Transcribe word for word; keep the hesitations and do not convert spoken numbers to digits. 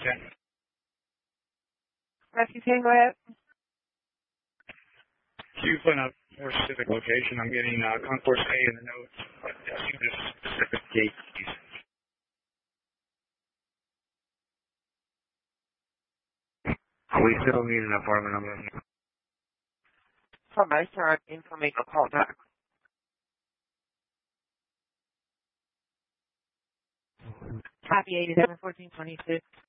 ten. Rescue ten, go ahead. Can you put a more specific location? I'm getting uh, Concourse A in the notes, but uh, see the specific gate, please. We still need an apartment number. Somebody start information call back. Copy eighty-seven fourteen twenty-six.